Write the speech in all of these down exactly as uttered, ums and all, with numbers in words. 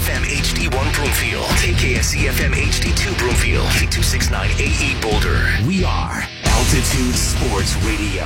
M H D one Broomfield, K K S E F M H D two Broomfield, K two sixty-nine A E Boulder. We are Altitude Sports Radio.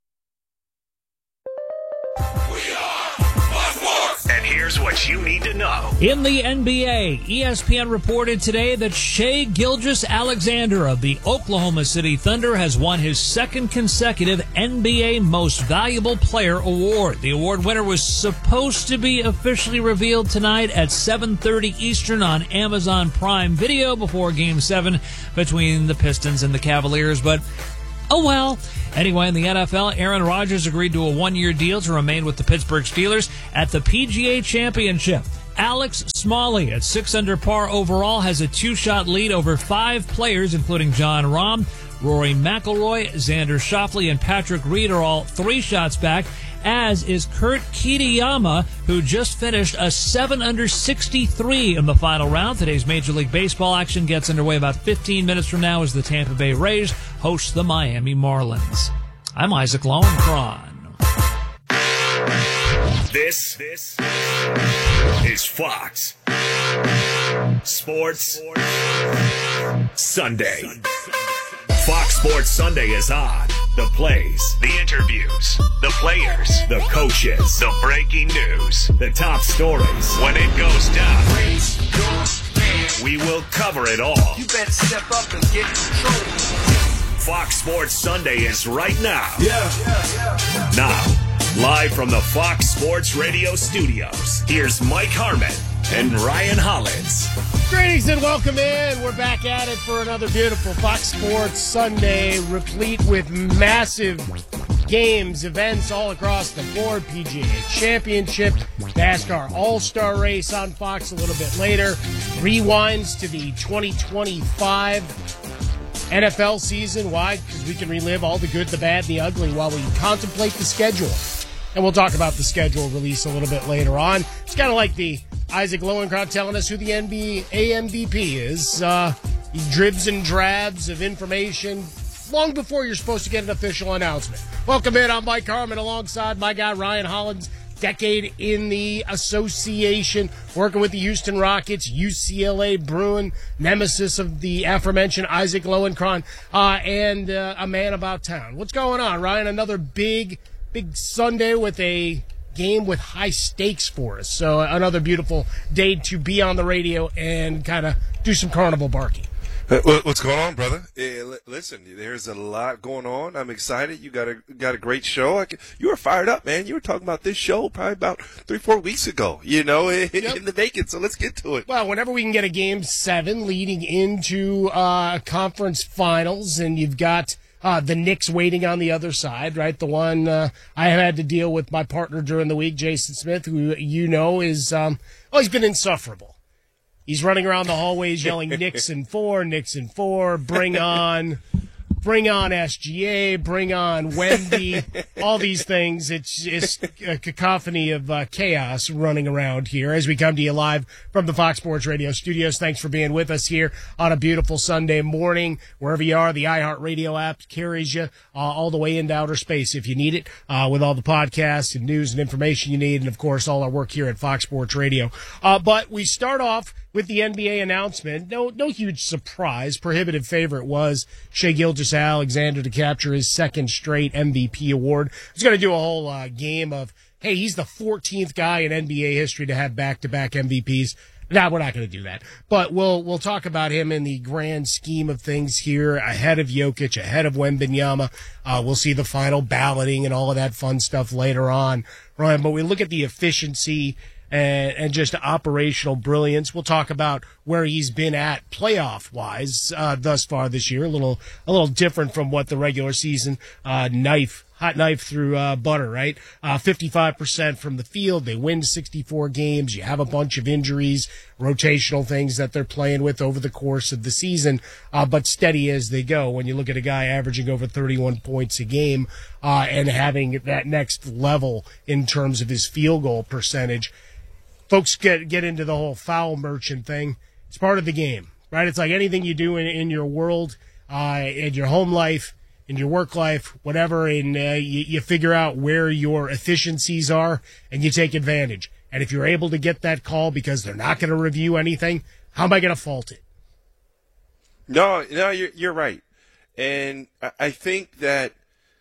And here's what you need to know. In the N B A, E S P N reported today that Shai Gilgeous-Alexander of the Oklahoma City Thunder has won his second consecutive N B A Most Valuable Player award. The award winner was supposed to be officially revealed tonight at seven thirty Eastern on Amazon Prime Video before Game seven between the Pistons and the Cavaliers, but oh well. Anyway, in the N F L, Aaron Rodgers agreed to a one-year deal to remain with the Pittsburgh Steelers at the P G A Championship. Alex Smalley, at six under par overall, has a two-shot lead over five players, including Jon Rahm, Rory McIlroy, Xander Schauffele, and Patrick Reed are all three shots back, as is Kurt Kitayama, who just finished a seven under sixty-three in the final round. Today's Major League Baseball action gets underway about fifteen minutes from now as the Tampa Bay Rays host the Miami Marlins. I'm Isaac Lowenkron. This, this is Fox Sports Sunday. Fox Sports Sunday is on. The plays, the interviews, the players, the coaches, the breaking news, the top stories. When it goes down, we will cover it all. You better step up and get control. Fox Sports Sunday is right now. Yeah, yeah, yeah, yeah. Now, live from the Fox Sports Radio studios, here's Mike Harmon and Ryan Hollins. Greetings and welcome in. We're back at it for another beautiful Fox Sports Sunday, replete with massive games, events all across the board. P G A Championship, NASCAR All-Star Race on Fox a little bit later. Rewinds to the twenty twenty-five N F L season. Why? Because we can relive all the good, the bad, and the ugly while we contemplate the schedule. And we'll talk about the schedule release a little bit later on. It's kind of like the Isaac Lowenkron telling us who the N B A M V P is. Uh, dribs and drabs of information long before you're supposed to get an official announcement. Welcome in. I'm Mike Harmon alongside my guy Ryan Hollins. Decade in the association, working with the Houston Rockets, U C L A Bruin, nemesis of the aforementioned Isaac Lowenkron, uh, and uh, a man about town. What's going on, Ryan? Another big, big Sunday with a game with high stakes for us. So another beautiful day to be on the radio and kind of do some carnival barking. What's going on, brother? Hey, listen, there's a lot going on. I'm excited. You got a got a great show. I can, you were fired up, man. You were talking about this show probably about three, four weeks ago, you know, in, yep. in the making. So let's get to it. Well, whenever we can get a game seven leading into uh, conference finals, and you've got uh, the Knicks waiting on the other side, right? The one uh, I had to deal with my partner during the week, Jason Smith, who you know is um, oh, he's been insufferable. He's running around the hallways yelling, Nixon four, Nixon four, bring on, bring on S G A, bring on Wemby, all these things. It's, it's a cacophony of uh, chaos running around here as we come to you live from the Fox Sports Radio studios. Thanks for being with us here on a beautiful Sunday morning. Wherever you are, the iHeartRadio app carries you uh, all the way into outer space if you need it, uh, with all the podcasts and news and information you need, and, of course, all our work here at Fox Sports Radio. Uh, but we start off with the N B A announcement. No no huge surprise. Prohibitive favorite was Shai Gilgeous-Alexander to capture his second straight M V P award. I was going to do a whole uh, game of, hey, he's the fourteenth guy in N B A history to have back-to-back M V Ps. No, we're not going to do that. But we'll we'll talk about him in the grand scheme of things here, ahead of Jokic, ahead of Wembanyama. Uh, we'll see the final balloting and all of that fun stuff later on, Ryan. But we look at the efficiency and, and just operational brilliance. We'll talk about where he's been at playoff-wise uh, thus far this year. A little a little different from what the regular season uh, knife. Hot knife through uh, butter, right? Uh, fifty-five percent from the field. They win sixty-four games. You have a bunch of injuries, rotational things that they're playing with over the course of the season, uh, but steady as they go. When you look at a guy averaging over thirty-one points a game uh, and having that next level in terms of his field goal percentage, folks get get into the whole foul merchant thing. It's part of the game, right? It's like anything you do in, in your world, uh, in your home life, in your work life, whatever, and uh, you, you figure out where your efficiencies are, and you take advantage. And if you're able to get that call because they're not going to review anything, how am I going to fault it? No, no, you're, you're right. And I, I think that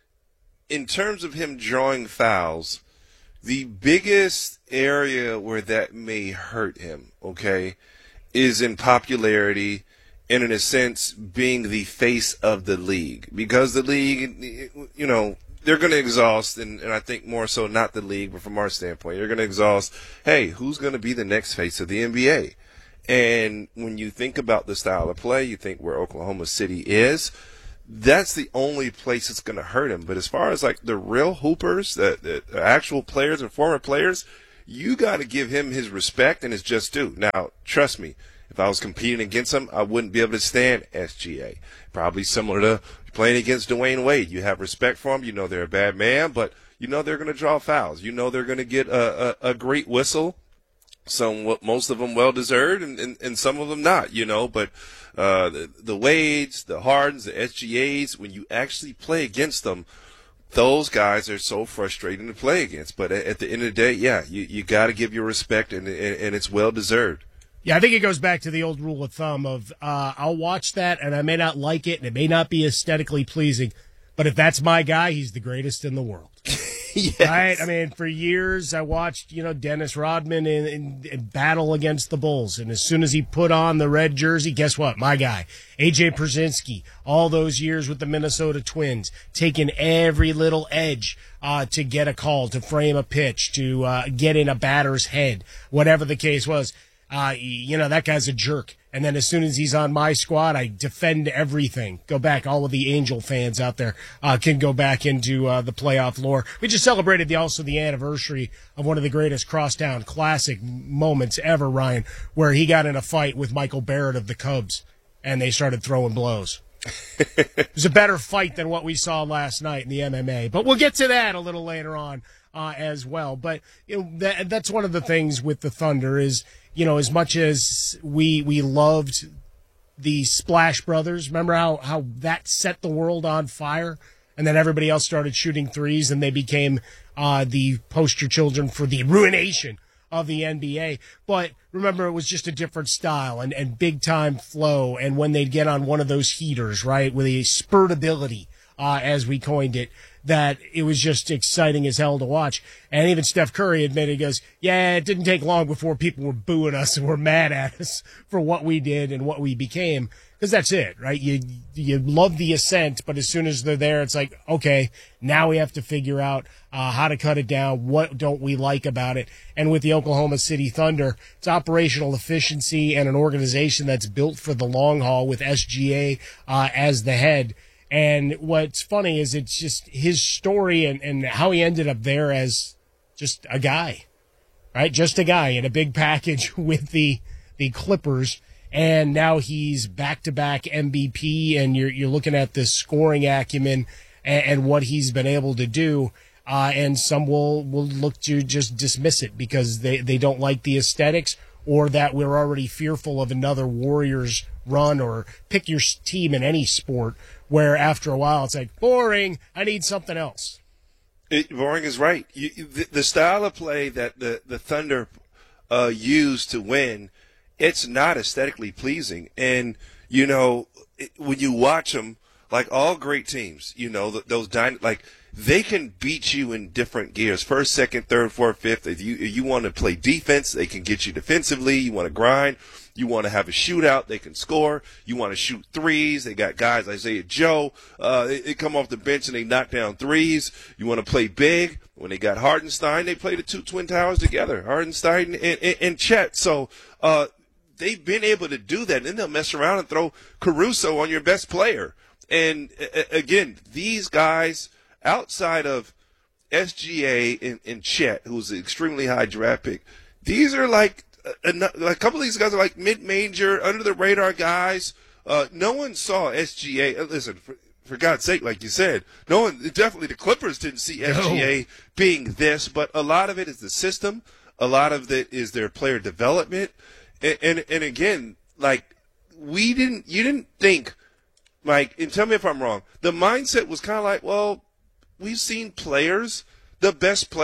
in terms of him drawing fouls, the biggest area where that may hurt him, okay, is in popularity and, in a sense, being the face of the league. Because the league, you know, they're going to exhaust, and, and I think more so not the league, but from our standpoint, they're going to exhaust, hey, who's going to be the next face of the N B A? And when you think about the style of play, you think where Oklahoma City is, that's the only place it's going to hurt him. But as far as, like, the real hoopers, the, the actual players and former players, you got to give him his respect and his just due. Now, trust me, if I was competing against him, I wouldn't be able to stand S G A. Probably similar to playing against Dwayne Wade. You have respect for him. You know they're a bad man, but you know they're going to draw fouls. You know they're going to get a, a, a great whistle. Some, most of them well-deserved, and, and, and some of them not, you know. But uh, the, the Wades, the Hardens, the S G As, when you actually play against them, those guys are so frustrating to play against. But at, at the end of the day, yeah, you, you got to give your respect, and, and, and it's well-deserved. Yeah, I think it goes back to the old rule of thumb of uh, I'll watch that, and I may not like it, and it may not be aesthetically pleasing, but if that's my guy, he's the greatest in the world. Yes. Right? I mean, for years, I watched, you know, Dennis Rodman in, in, in battle against the Bulls, and as soon as he put on the red jersey, guess what? My guy, A J Przynski, all those years with the Minnesota Twins, taking every little edge uh, to get a call, to frame a pitch, to uh, get in a batter's head, whatever the case was. Uh, you know, that guy's a jerk. And then as soon as he's on my squad, I defend everything. Go back. All of the Angel fans out there uh, can go back into uh, the playoff lore. We just celebrated the also the anniversary of one of the greatest crosstown classic moments ever, Ryan, where he got in a fight with Michael Barrett of the Cubs, and they started throwing blows. It was a better fight than what we saw last night in the M M A. But we'll get to that a little later on uh, as well. But you know, that, that's one of the things with the Thunder is, you know, as much as we we loved the Splash Brothers, remember how, how that set the world on fire? And then everybody else started shooting threes, and they became uh, the poster children for the ruination of the N B A. But remember, it was just a different style and, and big-time flow. And when they'd get on one of those heaters, right, with a spurtability, uh, as we coined it, that it was just exciting as hell to watch. And even Steph Curry admitted, he goes, yeah, it didn't take long before people were booing us and were mad at us for what we did and what we became. Because that's it, right? You you love the ascent, but as soon as they're there, it's like, okay, now we have to figure out uh, how to cut it down. What don't we like about it? And with the Oklahoma City Thunder, it's operational efficiency and an organization that's built for the long haul with S G A uh, as the head. And what's funny is it's just his story and, and how he ended up there as just a guy, right? Just a guy in a big package with the the Clippers. And now he's back-to-back M V P, and you're you're looking at this scoring acumen and, and what he's been able to do. Uh, and some will, will look to just dismiss it because they, they don't like the aesthetics, or that we're already fearful of another Warriors run, or pick your team in any sport where after a while it's like, boring, I need something else. It, boring is right. You, the, the style of play that the, the Thunder uh, use to win, it's not aesthetically pleasing. And, you know, it, when you watch them, like all great teams, you know, th- those dyna- like they can beat you in different gears. First, second, third, fourth, fifth. If you, if you want to play defense, they can get you defensively. You want to grind. You want to have a shootout, they can score. You want to shoot threes. They got guys, Isaiah Joe, uh, they, they come off the bench and they knock down threes. You want to play big. When they got Hardenstein, they played the two Twin Towers together, Hardenstein and, and, and Chet. So, uh, they've been able to do that. And then they'll mess around and throw Caruso on your best player. And uh, again, these guys outside of S G A and, and Chet, who's an extremely high draft pick, these are like, A, a couple of these guys are like mid-major, under-the-radar guys. Uh, no one saw S G A. Listen, for, for God's sake, like you said, no one, definitely the Clippers didn't see S G A no. being this, but a lot of it is the system. A lot of it is their player development. And, and, and again, like, we didn't, you didn't think, Mike, and tell me if I'm wrong, the mindset was kind of like, well, we've seen players, the best player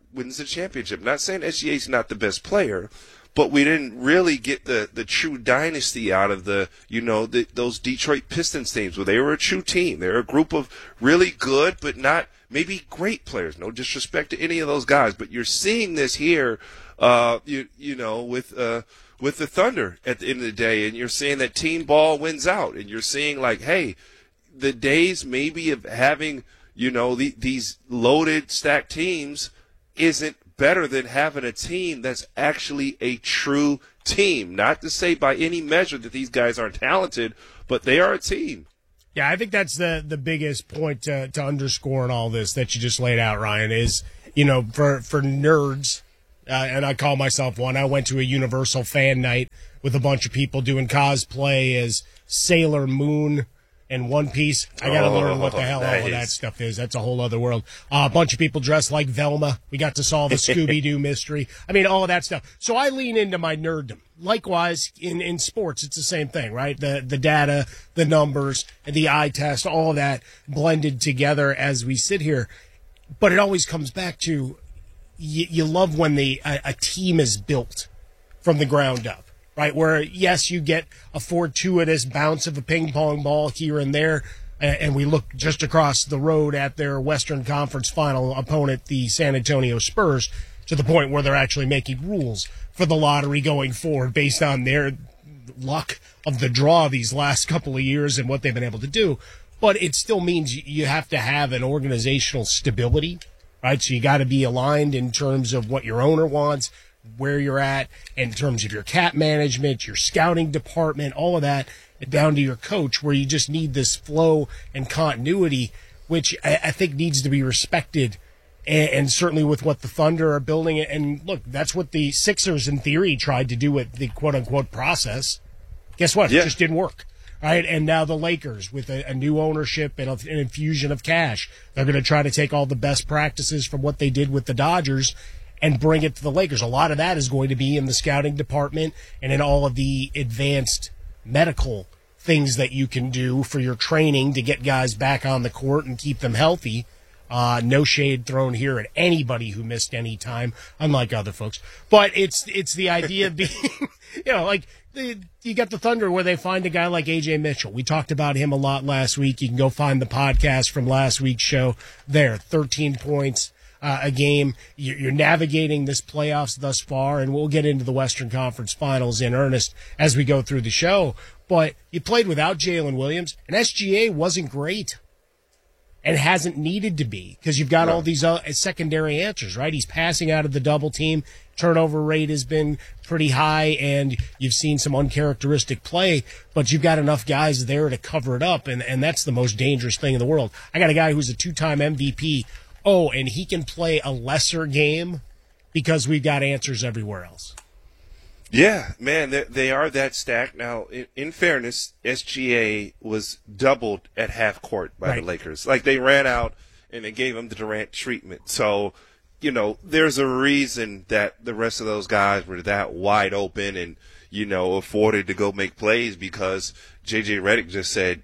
wins the championship. Not saying S G A is not the best player, but we didn't really get the, the true dynasty out of the, you know, the, those Detroit Pistons teams where they were a true team. They're a group of really good, but not maybe great players. No disrespect to any of those guys, but you're seeing this here, uh, you, you know, with, uh, with the Thunder at the end of the day, and you're seeing that team ball wins out, and you're seeing like, hey, the days maybe of having, you know, the, these loaded, stacked teams isn't better than having a team that's actually a true team. Not to say by any measure that these guys aren't talented, but they are a team. Yeah, I think that's the, the biggest point to, to underscore in all this that you just laid out, Ryan, is, you know, for, for nerds, uh, and I call myself one, I went to a Universal fan night with a bunch of people doing cosplay as Sailor Moon and One Piece. I got to oh, learn what the hell nice. all of that stuff is. That's a whole other world. Uh, a bunch of people dressed like Velma. We got to solve a Scooby-Doo mystery. I mean, all of that stuff. So I lean into my nerddom. Likewise, in, in sports, it's the same thing, right? The the data, the numbers, the eye test, all of that blended together as we sit here. But it always comes back to you, you love when the a, a team is built from the ground up. Right, where, yes, you get a fortuitous bounce of a ping pong ball here and there, and we look just across the road at their Western Conference final opponent, the San Antonio Spurs, to the point where they're actually making rules for the lottery going forward based on their luck of the draw these last couple of years and what they've been able to do. But it still means you have to have an organizational stability, right? So you got to be aligned in terms of what your owner wants, where you're at in terms of your cap management, your scouting department, all of that, down to your coach, where you just need this flow and continuity, which I, I think needs to be respected. And, and certainly with what the Thunder are building. And look, that's what the Sixers in theory tried to do with the quote unquote process. Guess what? Yeah. It just didn't work. Right. And now the Lakers with a, a new ownership and a, an infusion of cash, they're going to try to take all the best practices from what they did with the Dodgers and bring it to the Lakers. A lot of that is going to be in the scouting department and in all of the advanced medical things that you can do for your training to get guys back on the court and keep them healthy. Uh, no shade thrown here at anybody who missed any time, unlike other folks. But it's it's the idea of being, you know, like the, you got the Thunder where they find a guy like A J Mitchell. We talked about him a lot last week. You can go find the podcast from last week's show there. thirteen points. Uh, a game. You're navigating this playoffs thus far, and we'll get into the Western Conference Finals in earnest as we go through the show. But you played without Jalen Williams, and S G A wasn't great and hasn't needed to be because you've got no. all these uh, secondary answers, right? He's passing out of the double team. Turnover rate has been pretty high, and you've seen some uncharacteristic play, but you've got enough guys there to cover it up, and, and that's the most dangerous thing in the world. I got a guy who's a two-time M V P. Oh, and he can play a lesser game because we've got answers everywhere else. Yeah, man, they, they are that stacked. Now, in, in fairness, S G A was doubled at half court by right. the Lakers. Like, they ran out and they gave him the Durant treatment. So, you know, there's a reason that the rest of those guys were that wide open and, you know, afforded to go make plays because J J Redick just said,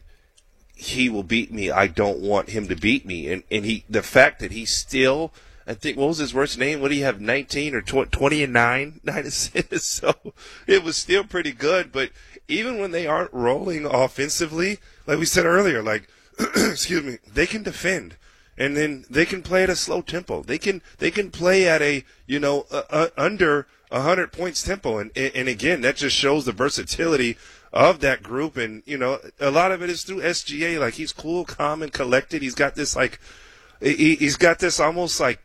he will beat me. I don't want him to beat me. And and he, the fact that he still, I think, what was his worst name? What do you have, nineteen or twenty and nine, nine assists? So it was still pretty good. But even when they aren't rolling offensively, like we said earlier, like, excuse me, they can defend. And then they can play at a slow tempo. They can, they can play at a, you know, uh, uh, under a hundred points tempo. And, and again, that just shows the versatility of that group. And, you know, a lot of it is through S G A. Like, he's cool, calm, and collected. He's got this, like, he, he's got this almost like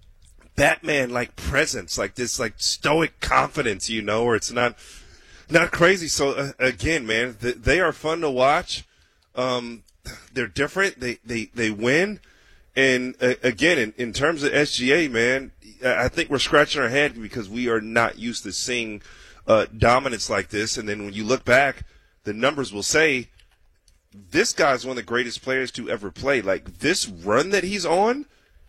Batman-like presence, like this, like, stoic confidence, you know, where it's not, not crazy. So, uh, again, man, th- they are fun to watch. Um, they're different. They, they, they win. And, uh, again, in, in terms of S G A, man, I think we're scratching our head because we are not used to seeing Uh, dominance like this. And then when you look back, the numbers will say this guy's one of the greatest players to ever play. Like, this run that he's on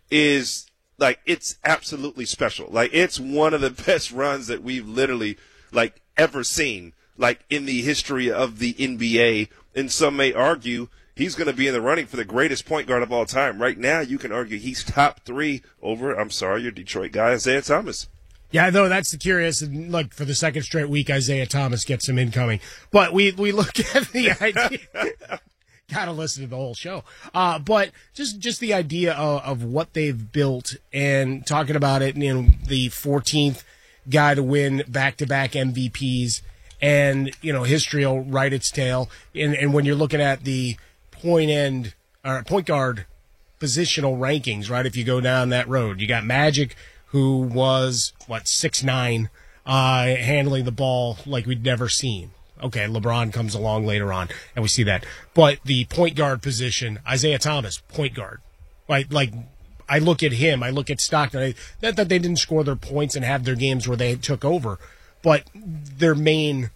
is like, it's absolutely special. Like, it's one of the best runs that we've literally like ever seen, like in the history of the N B A. And some may argue he's going to be in the running for the greatest point guard of all time. Right now, you can argue he's top three over, I'm sorry, your Detroit guy, Isaiah Thomas. Yeah, though that's the curious. And look, for the second straight week, Isaiah Thomas gets some incoming. But we we look at the idea. Gotta listen to the whole show. Uh, but just just the idea of, of what they've built and talking about it, you know, the fourteenth guy to win back-to-back M V Ps, and you know, history will write its tale. And, and when you're looking at the point end or point guard positional rankings, right? If you go down that road, you got Magic, who was what six nine, uh, handling the ball like we'd never seen. Okay, LeBron comes along later on, and we see that. But the point guard position, Isaiah Thomas, point guard. Like, like I look at him, I look at Stockton. I, not that they didn't score their points and have their games where they took over, but their main